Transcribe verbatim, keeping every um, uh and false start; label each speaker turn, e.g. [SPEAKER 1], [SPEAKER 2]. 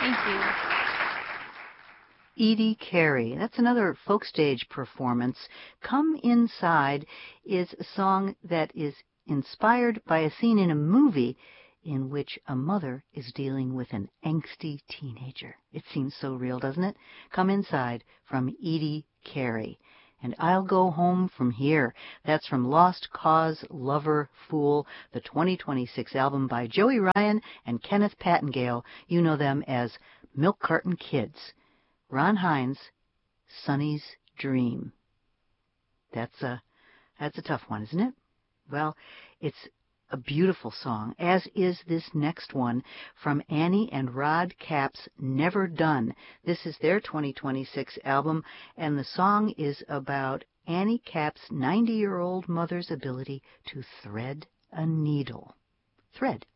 [SPEAKER 1] Thank you.
[SPEAKER 2] Edie Carey. That's another folk stage performance. Come Inside is a song that is inspired by a scene in a movie in which a mother is dealing with an angsty teenager. It seems so real, doesn't it? Come Inside from Edie Carey. And I'll Go Home From Here. That's from Lost Cause Lover Fool, the twenty twenty-six album by Joey Ryan and Kenneth Pattengale. You know them as Milk Carton Kids. Ron Hines, Sonny's Dream. That's a, that's a tough one, isn't it? Well, it's a beautiful song, as is this next one from Annie and Rod Capps' Never Done. This is their twenty twenty-six album, and the song is about Annie Capps' ninety-year-old mother's ability to thread a needle. Thread.